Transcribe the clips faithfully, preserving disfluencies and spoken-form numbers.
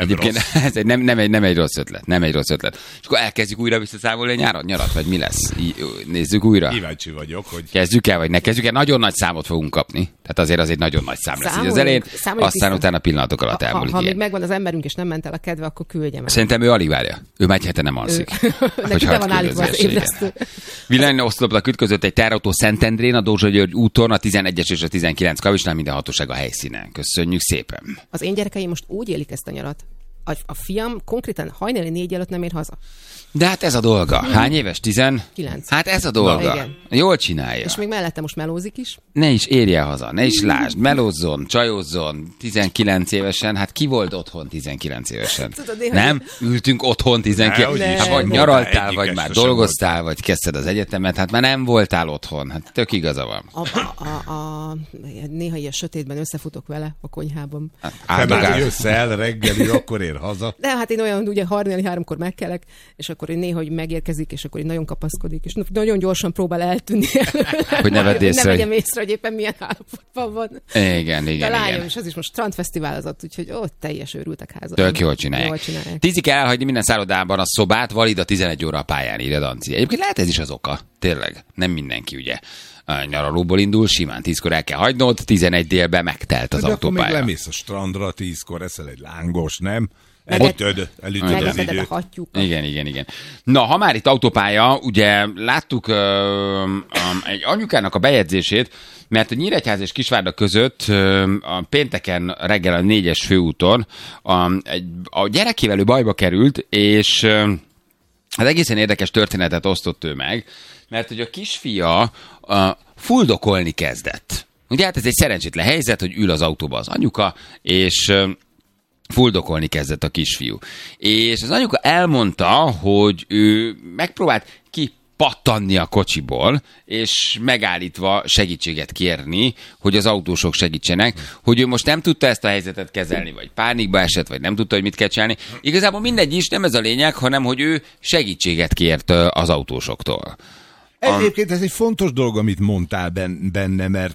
Nem Egyébként rossz. ez egy, nem, nem, egy, nem egy rossz ötlet. Nem egy rossz ötlet. És akkor elkezdjük újra visszaszámolni a nyárat, nyarat, vagy mi lesz? Í- Nézzük újra. Kíváncsi vagyok, hogy... Kezdjük el, vagy ne kezdjük el. Nagyon nagy számot fogunk kapni. Tehát azért az egy nagyon nagy szám lesz így az elején. Aztán vissza. utána pillanatok alatt Ha, ha, elmúlik ha még ilyen. megvan az emberünk, és nem ment el a kedve, akkor küldjem el. Szerintem ő alig várja. Ő már egy hete nem alszik. Neki be van állítva az ébresztő. Villanyoszlopnak ütközött egy teherautó Szentendrén, a Dózsa-György úton, a tizenegyes és a tizenkilenc kavisnál, minden hatóság a helyszínen. Köszönjük szépen. Az én gyerekeim most úgy élik ezt a nyarat. A, a fiam konkrétan hajnali négy előtt nem ér haza. De hát ez a dolga. Hány éves? Tizen? Kilenc. Hát ez a dolga. Igen. Jól csinálja. És még mellette most melózik is. Ne is érje haza, ne is lásd, melózzon, csajozzon, tizenkilenc évesen, hát ki volt otthon tizenkilenc évesen? Tudod, néha- Nem? Ültünk otthon tizenkilenc Ne, Hát hogy vagy is. nyaraltál, Egyik vagy este már sem dolgoztál, vagy kezdted az egyetemet, hát már nem voltál otthon. Hát tök igaza van. A, a, a, a, néha ilyen sötétben összefutok vele a konyhában. Hát Te már, áldogál. hogy összeáll reggeli, akkor ér haza. De hát én olyan, ugye hajnali háromkor megkelek, és akkor én néha hogy megérkezik, és akkor én nagyon kapaszkodik, és nagyon gyorsan próbál eltűnni. Hogy ne vedd észre, Ne hogy- vegyem észre, hogy éppen milyen állapotban van. Igen, De igen, lányom, igen. és az is most strandfesztiválozott, úgyhogy ott teljes őrültek házat. Tök jól csinálják. Jól csinálják. Tízig kell elhagyni minden szállodában a szobát, valid a tizenegy óra a pályán, írja Danci. Egyébként lehet ez is az oka. Tényleg. Nem mindenki, ugye. A nyaralóból indul, simán tízkor el kell hagynod, tizenegy délben megtelt az De akkor még autópálya. lemész a strandra, tízkor eszel egy lángos, nem? Meg- Elütöd, elütöd az Megeted a időt. hattyúkat. Igen, igen, igen. Na, ha már itt autópálya, ugye láttuk ö, um, egy anyukának a bejegyzését, mert a Nyíregyház és Kisvárda között ö, a pénteken reggel a négyes főúton a, egy, a gyerekével ő bajba került, és ö, hát egészen érdekes történetet osztott ő meg, mert hogy a kisfia ö, fuldokolni kezdett. Ugye hát ez egy szerencsétlen helyzet, hogy ül az autóba az anyuka, és ö, fuldokolni kezdett a kisfiú. És az anyuka elmondta, hogy ő megpróbált kipattanni a kocsiból, és megállítva segítséget kérni, hogy az autósok segítsenek, hogy ő most nem tudta ezt a helyzetet kezelni, vagy pánikba esett, vagy nem tudta, hogy mit kell csinálni. Igazából mindegy is, nem ez a lényeg, hanem hogy ő segítséget kért ö, az autósoktól. Egyébként ez egy fontos dolog, amit mondtál ben- benne, mert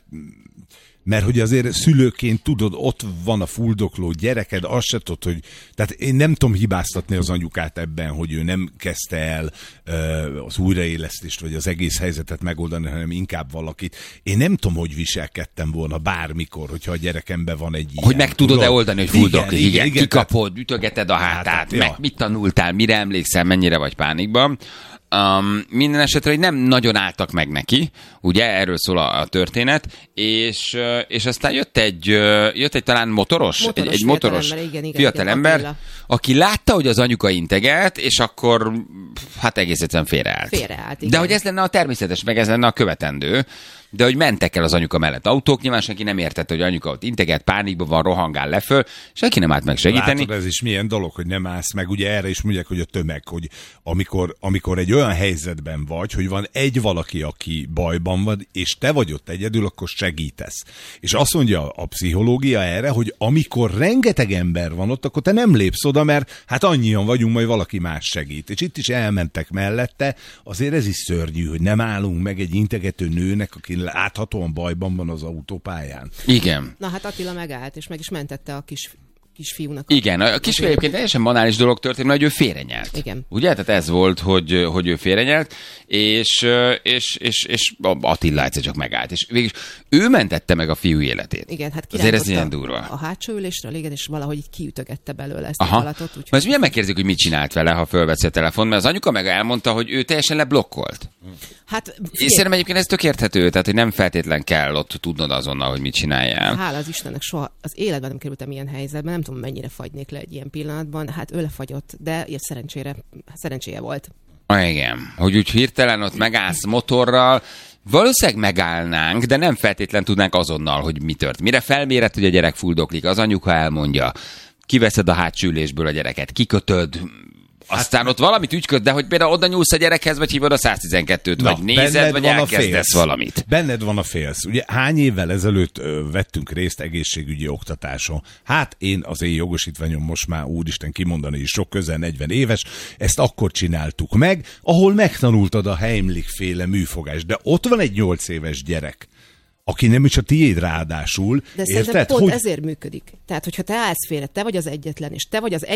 mert hogy azért szülőként tudod, ott van a fuldokló gyereked, azt se tudod, hogy... Tehát én nem tudom hibáztatni az anyukát ebben, hogy ő nem kezdte el uh, az újraélesztést, vagy az egész helyzetet megoldani, hanem inkább valakit. Én nem tudom, hogy viselkedtem volna bármikor, hogyha a gyerekemben van egy ilyen... Hogy meg tudod-e tudod? oldani, hogy fuldokli, igen, igen, igen, kikapod, tehát- ütögeted a hátát, Hát, meg ja. mit tanultál, mire emlékszel, mennyire vagy pánikban. Um, minden esetre, hogy nem nagyon álltak meg neki, ugye, erről szól a, a történet, és, ö, és aztán jött egy, ö, jött egy talán motoros, Motoros egy, egy motoros fiatalember, igen, igen, fiatalember, igen, aki látta, hogy az anyuka integet, és akkor hát egész egyszerűen félreállt. Félreállt, igen. De hogy ez lenne a természetes, meg ez lenne a követendő, de hogy mentek el az anyuka mellett autók, nyilván senki nem értette, hogy anyuka ott integet, pánikban van, rohangál leföl, senki nem állt meg segíteni. Látod, ez is milyen dolog, hogy nem állsz meg. Ugye erre is mondják, hogy a tömeg, hogy amikor, amikor egy olyan helyzetben vagy, hogy van egy valaki, aki bajban van, és te vagy ott egyedül, akkor segítesz. És azt mondja a pszichológia erre, hogy amikor rengeteg ember van ott, akkor te nem lépsz oda, mert hát annyian vagyunk, majd valaki más segít. És itt is elmentek mellette, azért ez is szörnyű, hogy nem állunk meg egy integető nőnek, aki láthatóan bajban van az autópályán. Igen. Na hát Attila megállt, és meg is mentette a kis, kisfiúnak. A... Igen, a kisfiú egyébként teljesen banális dolog történt, mert hogy ő félrenyelt. Igen. Ugye? Tehát ez volt, hogy, hogy ő félrenyelt, és, és, és, és Attila egyszer csak megállt. És végülis ő mentette meg a fiú életét. Igen, hát azért ez kirántotta ilyen durva. a hátsó ülésről, igen, és valahogy így kiütögette belőle ezt Aha. a falatot. Úgyhogy... Most milyen megkérdezik, hogy mit csinált vele, ha fölveszi a telefon, mert az anyuka meg elmondta, hogy ő teljesen leblokkolt. Hát, És figyelj, szerintem egyébként ez tök érthető, tehát hogy nem feltétlen kell ott tudnod azonnal, hogy mit csináljál. hála az Istennek soha az életben nem kerültem ilyen helyzetben, nem tudom mennyire fagynék le egy ilyen pillanatban, hát ő lefagyott, de ilyen szerencsére, szerencséje volt. Ah, igen, hogy úgy hirtelen ott megállsz motorral, valószínűleg megállnánk, de nem feltétlen tudnánk azonnal, hogy mi tört. Mire felméred, hogy a gyerek fuldoklik, az anyuka elmondja, kiveszed a hátsó ülésből a gyereket, kikötöd, aztán ott valamit ügyköd, de hogy például oda nyúlsz a gyerekhez, vagy hívod a száztizenkettőt, Na, vagy nézed, benned vagy van a elkezdesz félsz. valamit. Benned van a félsz. Ugye hány évvel ezelőtt ö, vettünk részt egészségügyi oktatáson? Hát én az én jogosítványom most már úristen kimondani is sok, közel negyven éves, ezt akkor csináltuk meg, ahol megtanultad a Heimlich-féle műfogást, de ott van egy nyolc éves gyerek, aki nem is a tiéd ráadásul, De szerintem érted? pont Hogy... ezért működik. Tehát, hogyha te állsz félre, te vagy az egyetlen, és te vagy az